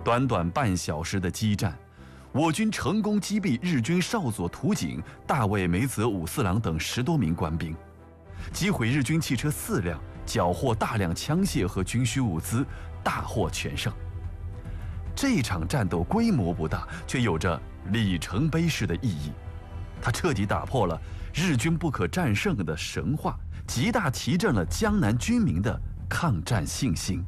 短短半小时的激战，我军成功击毙日军少佐图景、大卫梅泽武四郎等10多名官兵，击毁日军汽车4辆，缴获大量枪械和军需物资，大获全胜。这场战斗规模不大，却有着里程碑式的意义。它彻底打破了日军不可战胜的神话，极大提振了江南军民的抗战信心。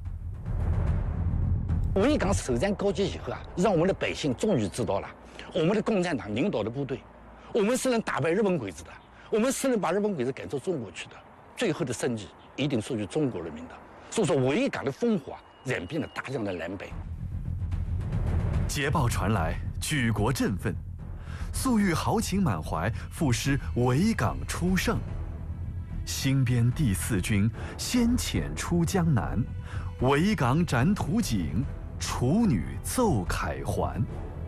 维港首战告捷以后啊，让我们的百姓终于知道了，我们的共产党领导的部队，我们是能打败日本鬼子的，我们是能把日本鬼子赶到中国去的。最后的胜利一定属于中国人民的。所以说，维港的烽火染遍了大江的南北。 捷报传来，举国振奋，粟裕豪情满怀，赋诗维港出胜。新编第4军先遣出江南，维港斩图景，处女奏凯还。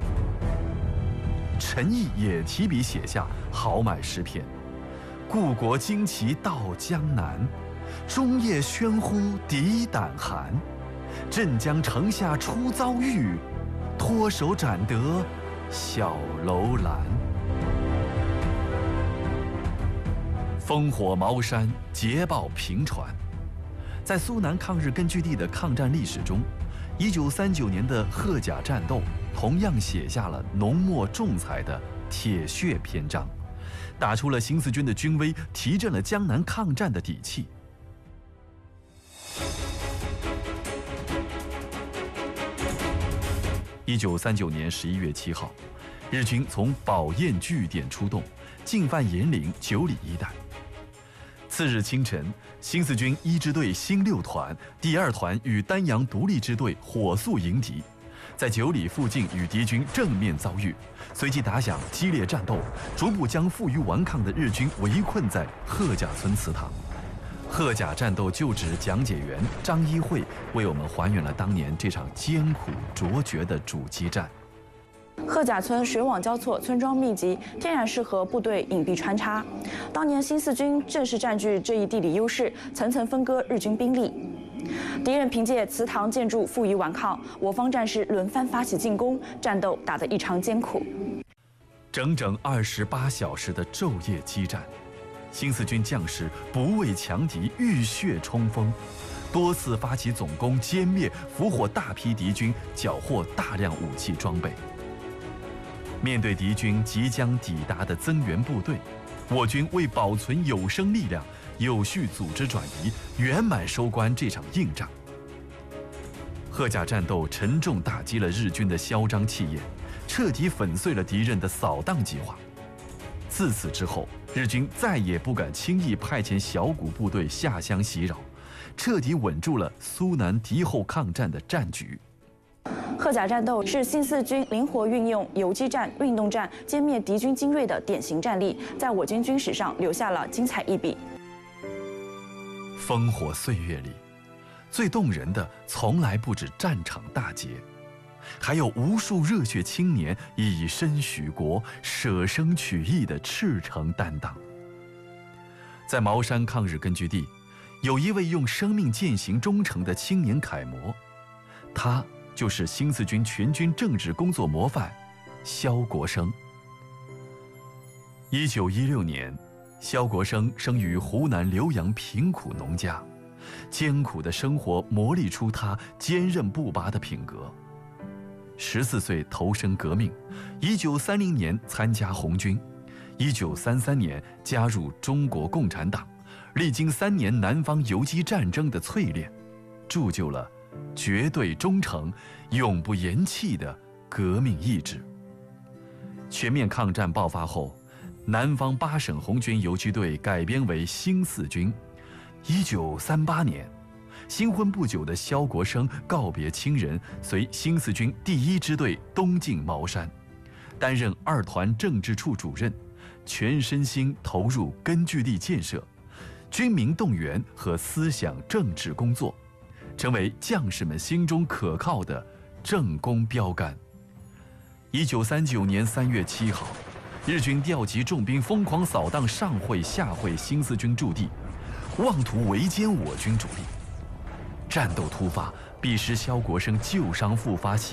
陈毅也提笔写下豪迈诗篇：故国旌旗到江南，中夜喧呼敌胆寒。镇江城下出遭遇，脱手斩得小楼兰。烽火茅山，捷报频传。在苏南抗日根据地的抗战历史中，1939年的鹤甲战斗同样写下了浓墨重彩的铁血篇章，打出了新四军的军威，提振了江南抗战的底气。1939年11月7号，日军从宝堰据点出动，进犯延陵、九里一带。次日清晨，新四军1支队新6团、第2团与丹阳独立支队火速迎敌，在九里附近与敌军正面遭遇，随即打响激烈战斗，逐步将负隅顽抗的日军围困在鹤甲村祠堂。鹤甲战斗旧址讲解员张一慧为我们还原了当年这场艰苦卓绝的主激战。 鹤甲村水网交错，村庄密集，天然适合部队隐蔽穿插。当年新四军正是占据这一地理优势，层层分割日军兵力。敌人凭借祠堂建筑负隅顽抗，我方战士轮番发起进攻，战斗打得异常艰苦。 整整28小时的昼夜激战，新四军将士不畏强敌，浴血冲锋，多次发起总攻，歼灭、俘获大批敌军，缴获大量武器装备。面对敌军即将抵达的增援部队，我军为保存有生力量，有序组织转移，圆满收官这场硬仗。鹤甲战斗沉重打击了日军的嚣张气焰，彻底粉碎了敌人的扫荡计划。自此之后，日军再也不敢轻易派遣小股部队下乡袭扰，彻底稳住了苏南敌后抗战的战局。 鹤甲战斗是新四军灵活运用游击战、运动战歼灭敌军精锐的典型战例，在我军军史上留下了精彩一笔。 烽火岁月里，最动人的从来不止战场大捷，还有无数热血青年以身许国、舍生取义的赤诚担当。在茅山抗日根据地，有一位用生命践行忠诚的青年楷模，他就是新四军全军政治工作模范萧国生。1916年，萧国生生于湖南浏阳贫苦农家，艰苦的生活磨砺出他坚韧不拔的品格。14岁投身革命，1930年参加红军，1933年加入中国共产党，历经3年南方游击战争的淬炼，铸就了绝对忠诚、永不言弃的革命意志。全面抗战爆发后，南方8省红军游击队改编为新四军。1938年，新婚不久的萧国生告别亲人，随新四军第1支队东进茅山，担任2团政治处主任，全身心投入根据地建设、军民动员和思想政治工作，成为将士们心中可靠的政工标杆。1939年3月7号，日军调集重兵疯狂扫荡上会、下会新四军驻地，妄图围歼我军主力。战斗突发，逼使萧国生旧伤复发。